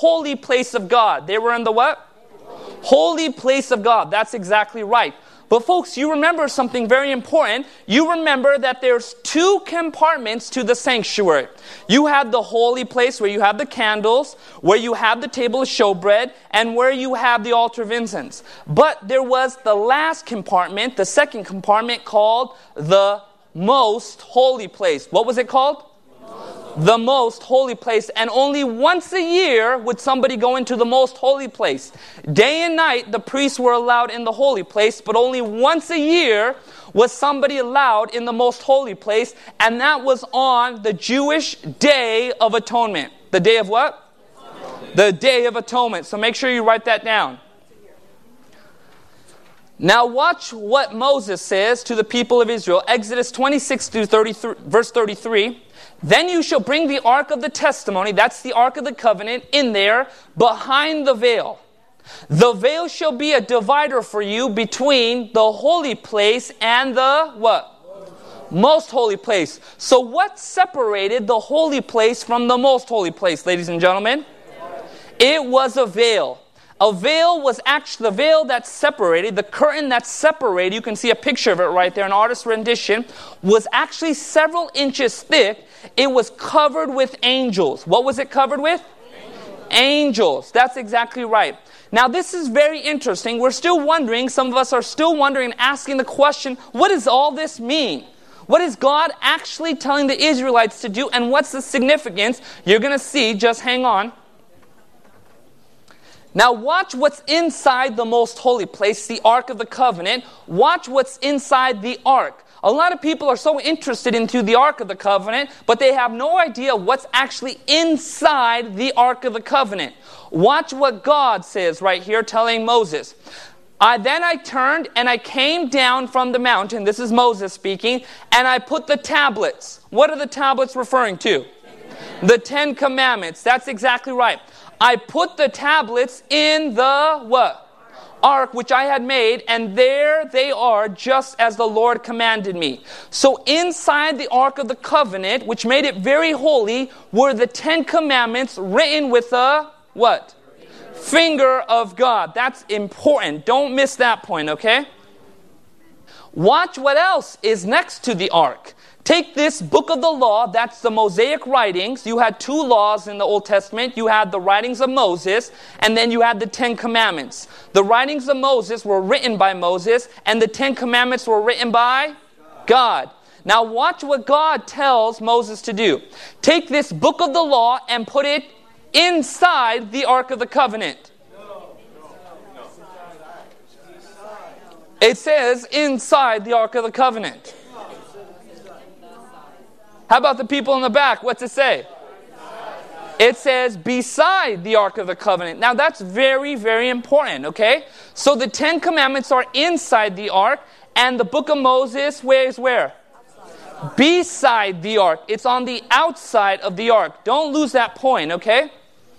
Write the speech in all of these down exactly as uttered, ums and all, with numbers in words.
holy place of God. They were in the what? Holy place of God. That's exactly right. But folks, you remember something very important. You remember that there's two compartments to the sanctuary. You have the holy place where you have the candles, where you have the table of showbread, and where you have the altar of incense. But there was the last compartment, the second compartment, called the most holy place. What was it called? The most holy place. And only once a year would somebody go into the most holy place. Day and night, the priests were allowed in the holy place, but only once a year was somebody allowed in the most holy place, and that was on the Jewish Day of Atonement. The day of what? The Day of Atonement. So make sure you write that down. Now watch what Moses says to the people of Israel. Exodus twenty-six through thirty-three, verse thirty-three. Then you shall bring the ark of the testimony, that's the ark of the covenant, in there behind the veil. The veil shall be a divider for you between the holy place and the what? Most holy place. So what separated the holy place from the most holy place, ladies and gentlemen? It was a veil. A veil was actually the veil that separated, the curtain that separated, you can see a picture of it right there, an artist's rendition, was actually several inches thick. It was covered with angels. What was it covered with? Angels. Angels. That's exactly right. Now this is very interesting. We're still wondering, some of us are still wondering and asking the question, what does all this mean? What is God actually telling the Israelites to do, and what's the significance? You're going to see, just hang on. Now watch what's inside the most holy place, the Ark of the Covenant. Watch what's inside the Ark. A lot of people are so interested into the Ark of the Covenant, but they have no idea what's actually inside the Ark of the Covenant. Watch what God says right here, telling Moses. I then I turned and I came down from the mountain. This is Moses speaking. And I put the tablets. What are the tablets referring to? The Ten Commandments. That's exactly right. I put the tablets in the what? Ark which I had made, and there they are, just as the Lord commanded me. So inside the Ark of the Covenant, which made it very holy, were the Ten Commandments written with a what? Finger of God. That's important. Don't miss that point, okay? Watch what else is next to the Ark. Take this book of the law, that's the Mosaic writings. You had two laws in the Old Testament. You had the writings of Moses, and then you had the Ten Commandments. The writings of Moses were written by Moses, and the Ten Commandments were written by God. Now watch what God tells Moses to do. Take this book of the law and put it inside the Ark of the Covenant. It says inside the Ark of the Covenant. How about the people in the back? What's it say? It says beside the Ark of the Covenant. Now that's very, very important, okay? So the Ten Commandments are inside the Ark, and the book of Moses, where is where? Outside. Beside the Ark. It's on the outside of the Ark. Don't lose that point, okay?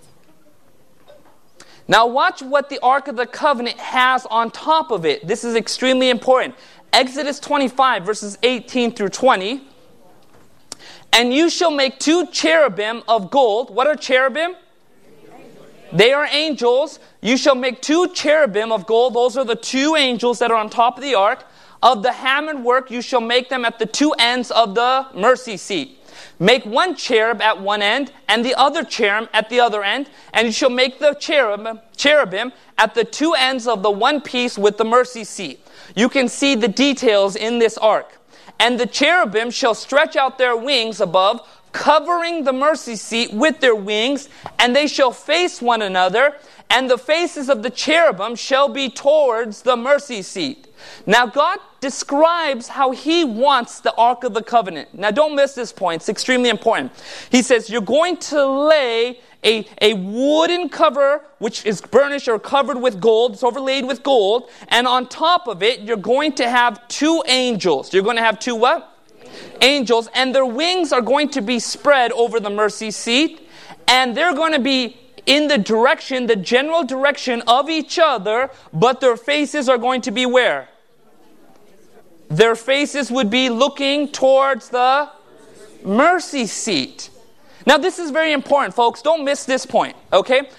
Now watch what the Ark of the Covenant has on top of it. This is extremely important. Exodus twenty-five, verses eighteen through twenty. And you shall make two cherubim of gold. What are cherubim? They are angels. You shall make two cherubim of gold. Those are the two angels that are on top of the ark. Of the hammered work, you shall make them at the two ends of the mercy seat. Make one cherub at one end, and the other cherub at the other end. And you shall make the cherubim, cherubim at the two ends of the one piece with the mercy seat. You can see the details in this ark. And the cherubim shall stretch out their wings above, covering the mercy seat with their wings, and they shall face one another, and the faces of the cherubim shall be towards the mercy seat. Now God describes how He wants the Ark of the Covenant. Now don't miss this point, it's extremely important. He says you're going to lay a, a wooden cover which is burnished or covered with gold, it's overlaid with gold, and on top of it you're going to have two angels. You're going to have two what? Angels, and their wings are going to be spread over the mercy seat, and they're going to be in the direction, the general direction of each other, but their faces are going to be where? Their faces would be looking towards the mercy seat. Now this is very important, folks. Don't miss this point, okay?